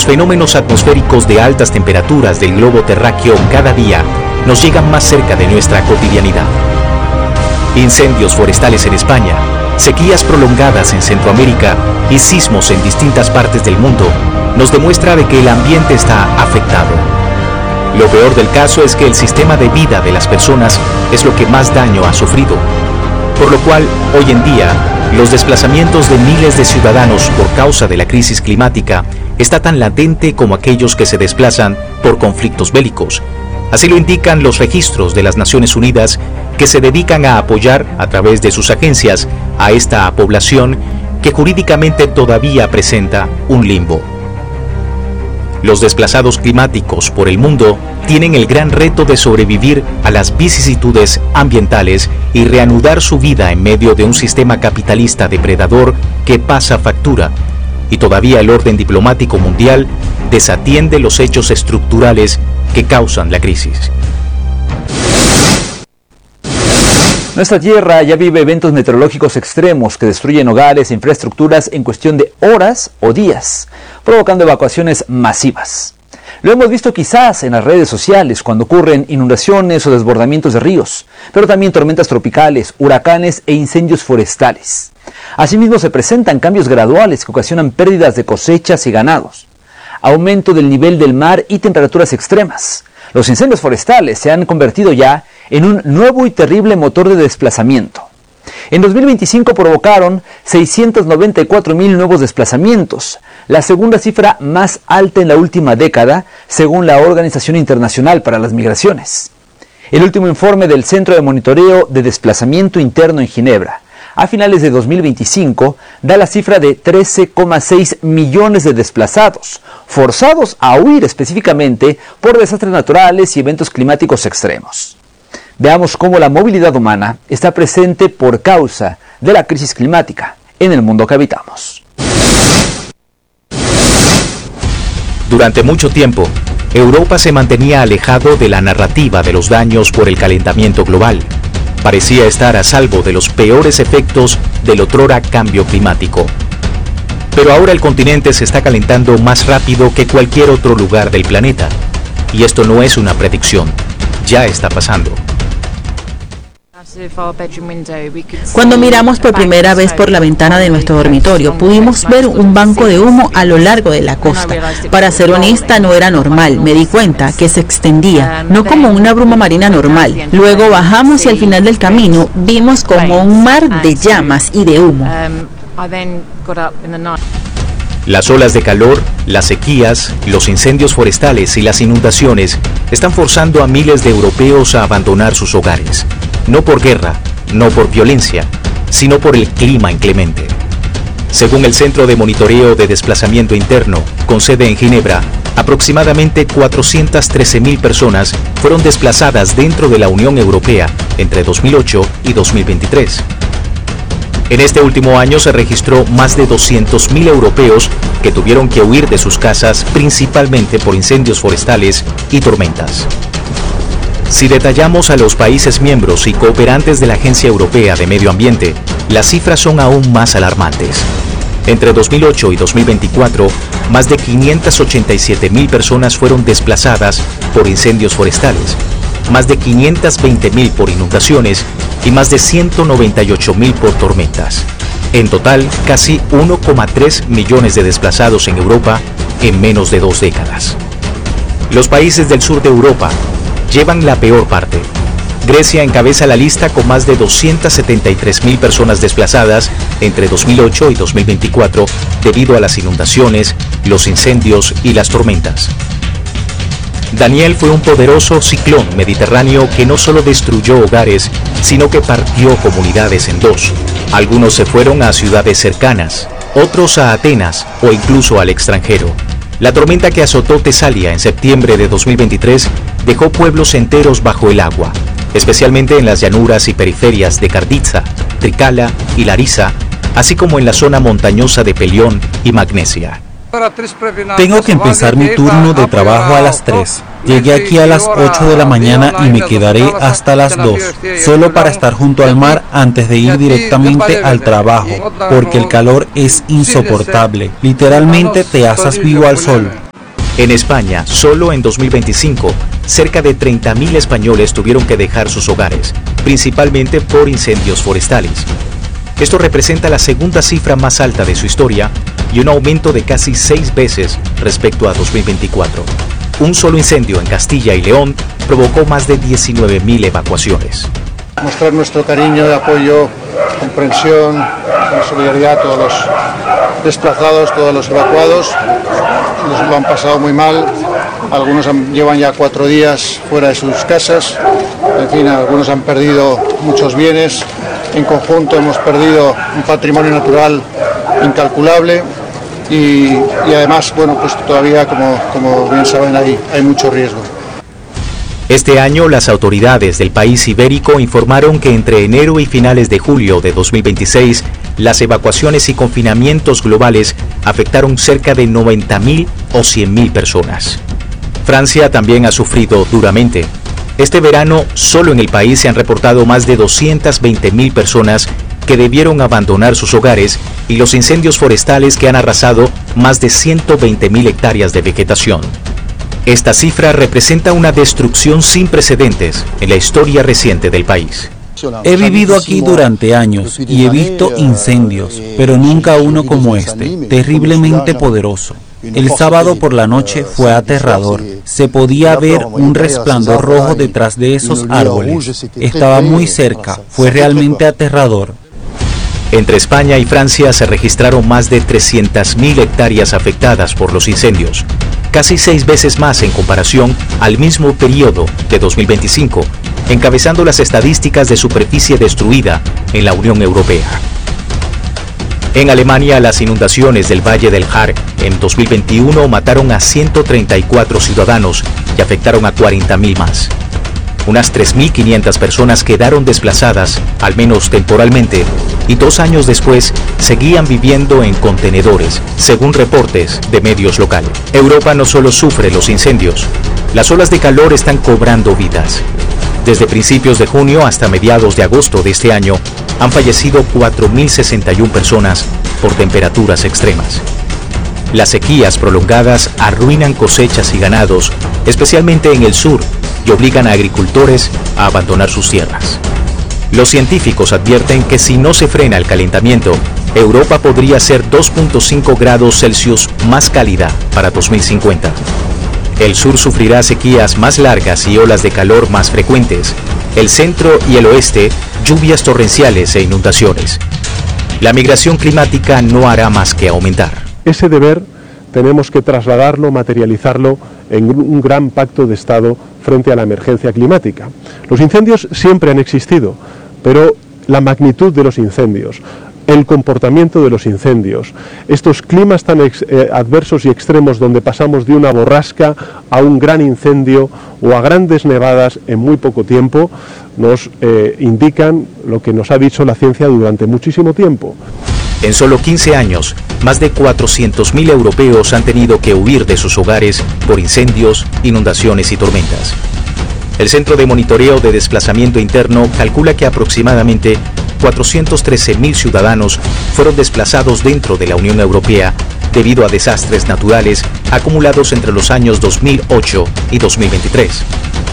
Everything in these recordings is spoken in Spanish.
los fenómenos atmosféricos de altas temperaturas del globo terráqueo cada día nos llegan más cerca de nuestra cotidianidad. Incendios forestales en España, sequías prolongadas en Centroamérica y sismos en distintas partes del mundo nos demuestra de que el ambiente está afectado. Lo peor del caso es que el sistema de vida de las personas es lo que más daño ha sufrido, por lo cual hoy en día los desplazamientos de miles de ciudadanos por causa de la crisis climática está tan latente como aquellos que se desplazan por conflictos bélicos. Así lo indican los registros de las Naciones Unidas, que se dedican a apoyar a través de sus agencias a esta población que jurídicamente todavía presenta un limbo. Los desplazados climáticos por el mundo tienen el gran reto de sobrevivir a las vicisitudes ambientales y reanudar su vida en medio de un sistema capitalista depredador que pasa factura, y todavía el orden diplomático mundial desatiende los hechos estructurales que causan la crisis. Nuestra Tierra ya vive eventos meteorológicos extremos que destruyen hogares e infraestructuras en cuestión de horas o días, provocando evacuaciones masivas. Lo hemos visto quizás en las redes sociales cuando ocurren inundaciones o desbordamientos de ríos, pero también tormentas tropicales, huracanes e incendios forestales. Asimismo se presentan cambios graduales que ocasionan pérdidas de cosechas y ganados, aumento del nivel del mar y temperaturas extremas. Los incendios forestales se han convertido ya en un nuevo y terrible motor de desplazamiento. En 2025 provocaron 694,000 nuevos desplazamientos, la segunda cifra más alta en la última década, según la Organización Internacional para las Migraciones. El último informe del Centro de Monitoreo de Desplazamiento Interno en Ginebra, a finales de 2025, da la cifra de 13,6 millones de desplazados, forzados a huir específicamente por desastres naturales y eventos climáticos extremos. Veamos cómo la movilidad humana está presente por causa de la crisis climática en el mundo que habitamos. Durante mucho tiempo, Europa se mantenía alejado de la narrativa de los daños por el calentamiento global. Parecía estar a salvo de los peores efectos del otrora cambio climático. Pero ahora el continente se está calentando más rápido que cualquier otro lugar del planeta. Y esto no es una predicción, ya está pasando. Cuando miramos por primera vez por la ventana de nuestro dormitorio, pudimos ver un banco de humo a lo largo de la costa. Para ser honesta, no era normal. Me di cuenta que se extendía, no como una bruma marina normal. Luego bajamos y al final del camino vimos como un mar de llamas y de humo. Las olas de calor, las sequías, los incendios forestales y las inundaciones están forzando a miles de europeos a abandonar sus hogares. No por guerra, no por violencia, sino por el clima inclemente. Según el Centro de Monitoreo de Desplazamiento Interno, con sede en Ginebra, aproximadamente 413,000 personas fueron desplazadas dentro de la Unión Europea entre 2008 y 2023. En este último año se registró más de 200,000 europeos que tuvieron que huir de sus casas principalmente por incendios forestales y tormentas. Si detallamos a los países miembros y cooperantes de la Agencia Europea de Medio Ambiente, las cifras son aún más alarmantes. Entre 2008 y 2024, más de 587,000 personas fueron desplazadas por incendios forestales, más de 520,000 por inundaciones y más de 198,000 por tormentas. En total, casi 1,3 millones de desplazados en Europa en menos de 2 décadas. Los países del sur de Europa llevan la peor parte. Grecia encabeza la lista con más de 273,000 personas desplazadas entre 2008 y 2024 debido a las inundaciones, los incendios y las tormentas. Daniel fue un poderoso ciclón mediterráneo que no solo destruyó hogares, sino que partió comunidades en dos. Algunos se fueron a ciudades cercanas, otros a Atenas o incluso al extranjero. La tormenta que azotó Tesalia en septiembre de 2023 dejó pueblos enteros bajo el agua, especialmente en las llanuras y periferias de Karditsa, Trikala y Larisa, así como en la zona montañosa de Pelión y Magnesia. Tengo que empezar mi turno de trabajo a las 3. Llegué aquí a las 8 de la mañana y me quedaré hasta las 2, solo para estar junto al mar antes de ir directamente al trabajo, porque el calor es insoportable. Literalmente te asas vivo al sol. En España, solo en 2025, cerca de 30.000 españoles tuvieron que dejar sus hogares, principalmente por incendios forestales. Esto representa la segunda cifra más alta de su historia y un aumento de casi 6 veces respecto a 2024. Un solo incendio en Castilla y León provocó más de 19.000 evacuaciones. Mostrar nuestro cariño, apoyo, comprensión, solidaridad a todos los desplazados, todos los evacuados. Nos lo han pasado muy mal, algunos llevan ya 4 días fuera de sus casas, en fin, algunos han perdido muchos bienes, en conjunto hemos perdido un patrimonio natural incalculable y además, bueno, pues todavía, como bien saben, hay mucho riesgo. Este año, las autoridades del país ibérico informaron que entre enero y finales de julio de 2026, las evacuaciones y confinamientos globales afectaron cerca de 90.000 o 100.000 personas. Francia también ha sufrido duramente. Este verano, solo en el país se han reportado más de 220.000 personas que debieron abandonar sus hogares y los incendios forestales que han arrasado más de 120.000 hectáreas de vegetación. Esta cifra representa una destrucción sin precedentes en la historia reciente del país. He vivido aquí durante años y he visto incendios, pero nunca uno como este, terriblemente poderoso. El sábado por la noche fue aterrador. Se podía ver un resplandor rojo detrás de esos árboles. Estaba muy cerca. Fue realmente aterrador. Entre España y Francia se registraron más de 300.000 hectáreas afectadas por los incendios, casi 6 veces más en comparación al mismo periodo de 2025, encabezando las estadísticas de superficie destruida en la Unión Europea. En Alemania, las inundaciones del Valle del Jar en 2021 mataron a 134 ciudadanos y afectaron a 40.000 más. Unas 3.500 personas quedaron desplazadas, al menos temporalmente, y 2 años después seguían viviendo en contenedores, según reportes de medios locales. Europa no solo sufre los incendios, las olas de calor están cobrando vidas. Desde principios de junio hasta mediados de agosto de este año, han fallecido 4.061 personas por temperaturas extremas. Las sequías prolongadas arruinan cosechas y ganados, especialmente en el sur, y obligan a agricultores a abandonar sus tierras. Los científicos advierten que si no se frena el calentamiento, Europa podría ser 2.5 grados Celsius más cálida para 2050. El sur sufrirá sequías más largas y olas de calor más frecuentes. El centro y el oeste, lluvias torrenciales e inundaciones. La migración climática no hará más que aumentar. Ese deber tenemos que trasladarlo, materializarlo en un gran pacto de Estado frente a la emergencia climática. Los incendios siempre han existido, pero la magnitud de los incendios, el comportamiento de los incendios, estos climas tan adversos y extremos donde pasamos de una borrasca a un gran incendio o a grandes nevadas en muy poco tiempo, nos indican lo que nos ha dicho la ciencia durante muchísimo tiempo. En solo 15 años, más de 400.000 europeos han tenido que huir de sus hogares por incendios, inundaciones y tormentas. El Centro de Monitoreo de Desplazamiento Interno calcula que aproximadamente 413.000 ciudadanos fueron desplazados dentro de la Unión Europea debido a desastres naturales acumulados entre los años 2008 y 2023.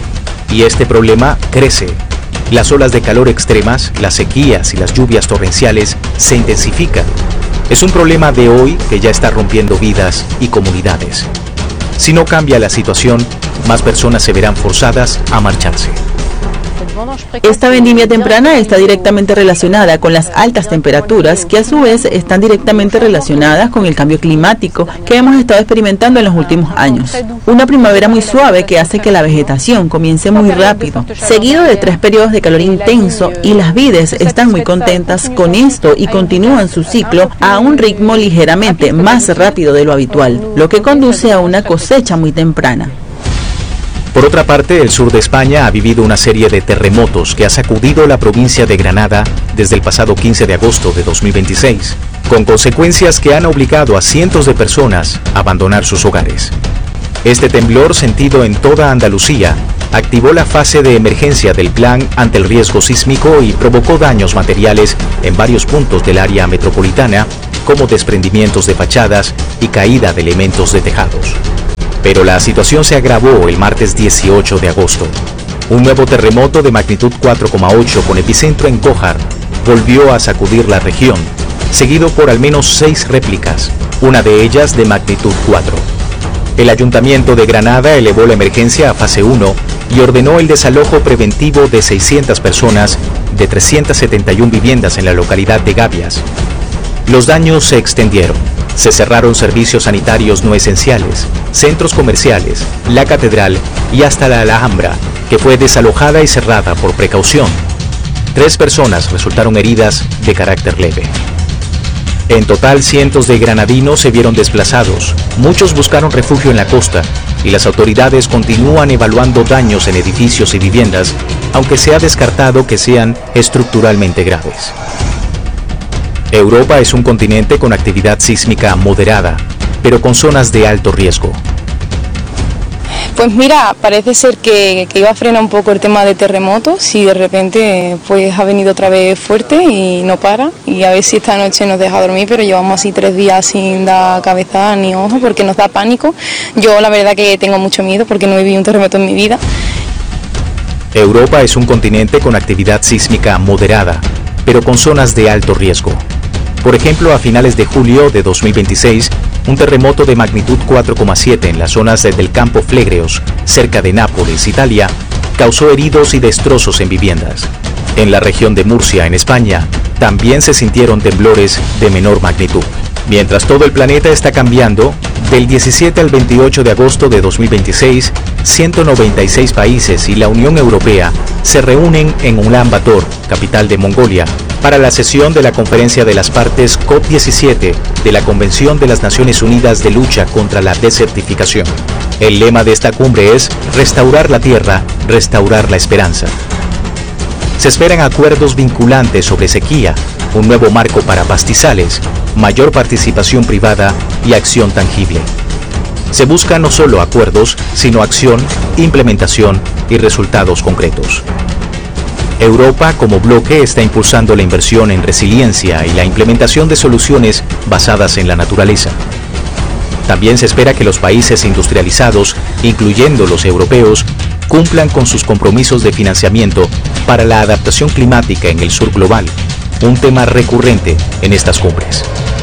Y este problema crece. Las olas de calor extremas, las sequías y las lluvias torrenciales se intensifican. Es un problema de hoy que ya está rompiendo vidas y comunidades. Si no cambia la situación, más personas se verán forzadas a marcharse. Esta vendimia temprana está directamente relacionada con las altas temperaturas, que a su vez están directamente relacionadas con el cambio climático que hemos estado experimentando en los últimos años. Una primavera muy suave que hace que la vegetación comience muy rápido, seguido de 3 periodos de calor intenso, y las vides están muy contentas con esto y continúan su ciclo a un ritmo ligeramente más rápido de lo habitual, lo que conduce a una cosecha muy temprana. Por otra parte, el sur de España ha vivido una serie de terremotos que ha sacudido la provincia de Granada desde el pasado 15 de agosto de 2026, con consecuencias que han obligado a cientos de personas a abandonar sus hogares. Este temblor, sentido en toda Andalucía, activó la fase de emergencia del plan ante el riesgo sísmico y provocó daños materiales en varios puntos del área metropolitana, como desprendimientos de fachadas y caída de elementos de tejados. Pero Pero la situación se agravó el martes 18 de agosto. Un nuevo terremoto de magnitud 4,8 con epicentro en Gohar volvió a sacudir la región, seguido por al menos 6 réplicas, una de ellas de magnitud 4. El Ayuntamiento de Granada elevó la emergencia a fase 1 y ordenó el desalojo preventivo de 600 personas de 371 viviendas en la localidad de Gavias. Los daños se extendieron. Se cerraron servicios sanitarios no esenciales, centros comerciales, la catedral y hasta la Alhambra, que fue desalojada y cerrada por precaución. 3 personas resultaron heridas de carácter leve. En total, cientos de granadinos se vieron desplazados, muchos buscaron refugio en la costa y las autoridades continúan evaluando daños en edificios y viviendas, aunque se ha descartado que sean estructuralmente graves. Europa es un continente con actividad sísmica moderada, pero con zonas de alto riesgo. Pues mira, parece ser que iba a frenar un poco el tema de terremotos y de repente pues ha venido otra vez fuerte y no para. Y a ver si esta noche nos deja dormir, pero llevamos así 3 días sin dar cabeza ni ojo porque nos da pánico. Yo la verdad que tengo mucho miedo porque no he vivido un terremoto en mi vida. Europa es un continente con actividad sísmica moderada, pero con zonas de alto riesgo. Por ejemplo, a finales de julio de 2026, un terremoto de magnitud 4,7 en las zonas del campo Flegreos, cerca de Nápoles, Italia, causó heridos y destrozos en viviendas. En la región de Murcia, en España, también se sintieron temblores de menor magnitud. Mientras todo el planeta está cambiando, del 17 al 28 de agosto de 2026, 196 países y la Unión Europea se reúnen en Ulan Bator, capital de Mongolia, para la sesión de la Conferencia de las Partes COP17 de la Convención de las Naciones Unidas de Lucha contra la Desertificación. El lema de esta cumbre es Restaurar la Tierra, restaurar la esperanza. Se esperan acuerdos vinculantes sobre sequía, un nuevo marco para pastizales, mayor participación privada y acción tangible. Se buscan no solo acuerdos, sino acción, implementación y resultados concretos. Europa como bloque está impulsando la inversión en resiliencia y la implementación de soluciones basadas en la naturaleza. También se espera que los países industrializados, incluyendo los europeos, cumplan con sus compromisos de financiamiento para la adaptación climática en el sur global, un tema recurrente en estas cumbres.